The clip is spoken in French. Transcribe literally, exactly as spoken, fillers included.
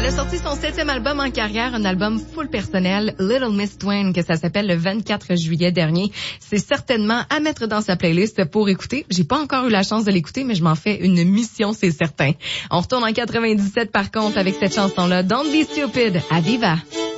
a sorti son septième album en carrière, un album full personnel, Little Miss Twin, que ça s'appelle le vingt-quatre juillet dernier. C'est certainement à mettre dans sa playlist pour écouter. J'ai pas encore eu la chance de l'écouter, mais je m'en fais une mission, c'est certain. On retourne en quatre-vingt-dix-sept par contre avec cette chanson-là, Don't Be Stupid, à Viva.